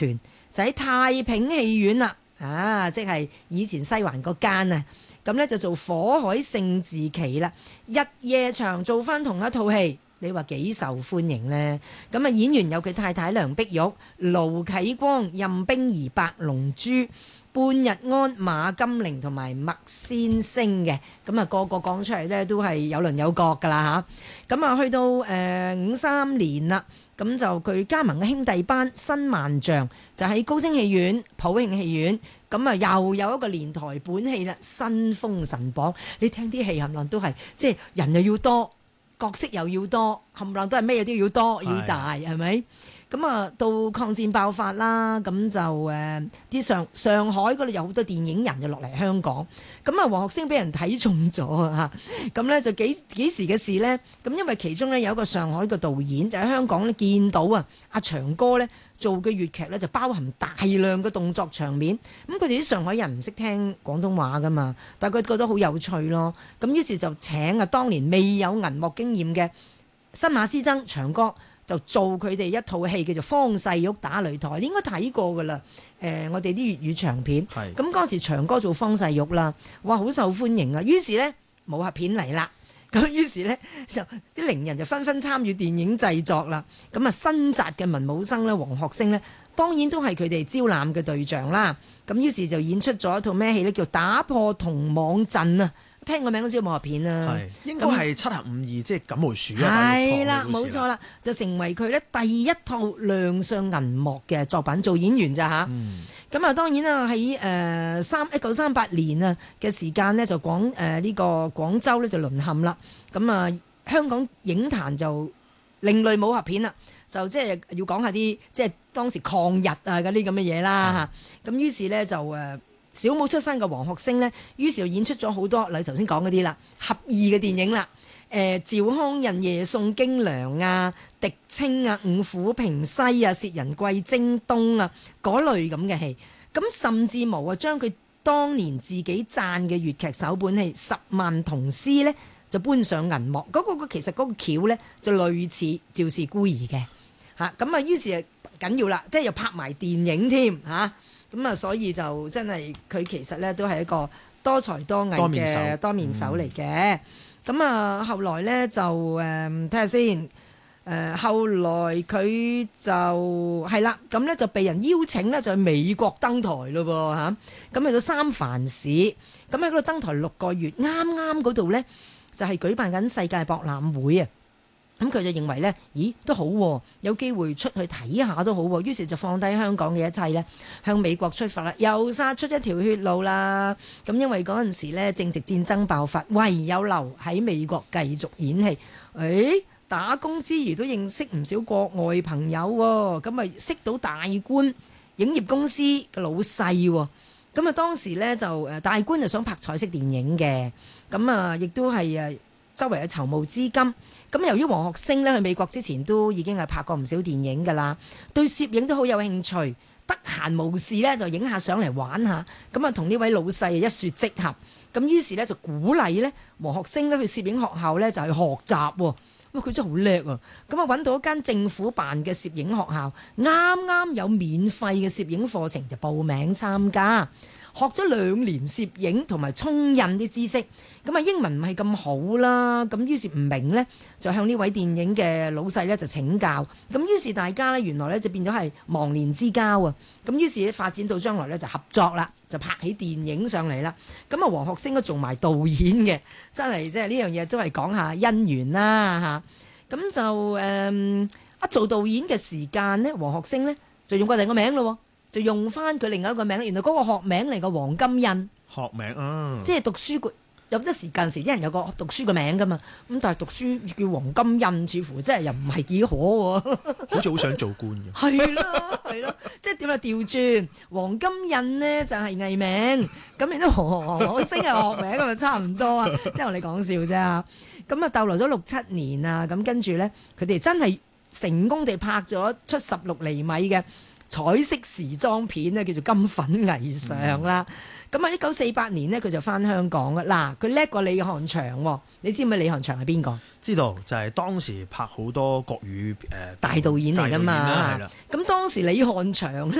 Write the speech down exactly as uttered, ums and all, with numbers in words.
團，就喺太平戲院啦，啊，即係以前西環嗰間啊。咁咧就做火海聖自旗啦，日夜長做翻同一套戲，你話幾受歡迎呢？咁啊演員有佢太太梁碧玉、盧啟光、任冰兒、白龍珠、半日安、馬金玲同埋麥先星嘅，咁啊個個講出嚟咧都係有輪有角噶啦嚇。咁啊去到誒五三年啦，咁就佢加盟嘅兄弟班新萬象就喺高升戲院、普慶戲院。咁啊，又有一個連台本戲啦，《新封神榜》。你聽啲戲冚唪唥都係，即係人又要多，角色又要多，冚唪唥都係咩嘢都要多要大，係咪？咁啊，到抗戰爆發啦，咁就誒啲上上海嗰度有好多電影人就落嚟香港。咁啊，黃學星俾人睇中咗啊！咁咧就幾幾時嘅事呢？咁因為其中咧有一個上海嘅導演就喺香港咧見到啊，阿長哥咧。做嘅粵劇咧就包含大量嘅動作場面，咁佢哋啲上海人唔識聽廣東話噶嘛，但係佢覺得好有趣咯，咁於是就請啊當年未有銀幕經驗嘅新馬師曾長哥就做佢哋一套戲叫做《方世玉打擂台》，你應該睇過噶啦，誒、呃、我哋啲粵語長片，咁嗰時長哥做方世玉啦，哇好受歡迎啊，於是呢，武俠片嚟啦。咁於是呢，就啲伶人就紛紛參與電影製作啦。咁啊，新紮嘅文武生咧，黃學星呢，當然都係佢哋招攬嘅對象啦。咁於是就演出咗一套咩戲呢？叫《打破銅網陣》啊！聽個名都知武俠片啦。係應該係七俠五義，即係錦毛鼠啊！係啦，冇錯啦，就成為佢咧第一套亮相銀幕嘅作品，做演員咋嚇。嗯咁啊，當然啦，喺誒三一九三八年啊嘅時間呢，就廣誒呢、呃這個廣州咧就淪陷啦。咁啊，香港影壇就另類武俠片啦，就即係要講下啲即係當時抗日啊嗰啲咁嘅嘢啦嚇。咁、嗯、於是呢，就誒小武出身嘅黃學星呢，於是就演出咗好多，例如頭先講嗰啲啦，俠義嘅電影啦。誒趙匡胤夜送京良啊、狄青啊、五虎平西啊、薛仁貴征東啊嗰類咁嘅戲，咁甚至無啊將佢當年自己讚嘅粵劇首本戲《十萬銅絲》呢，就搬上銀幕。嗰、嗰個其實嗰個橋呢，就類似趙氏孤兒嘅嚇，咁啊於是啊緊要啦，即係又拍埋電影添嚇，咁啊所以就真係佢其實呢，都係一個多才多藝嘅多面手嚟嘅。咁啊，後來咧就誒睇下先，誒、呃、後來佢就係啦，咁咧就被人邀請咧就去美國登台咯噃嚇，咁去到三藩市，咁喺嗰度登台六個月，啱啱嗰度咧就係、是、舉辦緊世界博覽會啊。咁佢就認為呢，咦都好喎，有機會出去睇下都好喎，於是就放低香港嘅一切呢，向美國出發啦，又殺出一條血路啦。咁因為嗰陣時呢，正值戰爭爆發，唯有留喺美國繼續演戲。誒，打工之餘都認識唔少國外朋友喎，咁咪識到大官影業公司嘅老細喎。咁啊當時呢，就誒大官就想拍彩色電影嘅，咁啊亦都係誒周圍嘅籌募資金。咁由於黃學星咧去美國之前都已經係拍過唔少電影㗎啦，對攝影都好有興趣，得閒無事咧就影下相嚟玩下，咁啊同呢位老細一説即合，咁於是咧就鼓勵咧黃學星咧去攝影學校咧就去學習喎，哇佢真係好叻啊！咁啊揾到一間政府辦嘅攝影學校，啱啱有免費嘅攝影課程就報名參加。學咗兩年攝影同埋沖印啲知識，咁啊英文唔係咁好啦，咁於是唔明呢，就向呢位電影嘅老細呢就請教，咁於是大家呢，原來呢就變咗係忘年之交啊，咁於是發展到將來呢就合作啦，就拍起電影上嚟啦，咁啊黃學星都做埋導演嘅，真係即係呢樣嘢都係講下姻緣啦嚇，咁就誒、嗯、一做導演嘅時間呢，黃學星呢就用過第二個名咯。就用翻佢另外一個名，原來嗰個學名嚟個黃金印學名啊，即係讀書個有得時間時啲人有個讀書個名噶嘛，咁但係讀書叫黃金印，似乎真係又唔係幾可喎，好似好想做官嘅，係咯係咯，即係點啊調轉黃金印呢就係藝名，咁然之後黃學星係學名咁咪差唔多啊，即係我哋講笑啫，咁啊逗留咗六七年啊，咁跟住咧佢哋真係成功地拍咗出十六厘米嘅彩色時裝片咧，叫做《金粉霓裳》啦。咁啊，一九四八年呢，佢就翻香港嘅。嗱，佢叻過李翰祥喎。你知唔知李翰祥係邊個？知道，就係、是、當時拍好多國語誒、呃、大導演嚟㗎嘛。咁當時李翰祥呢，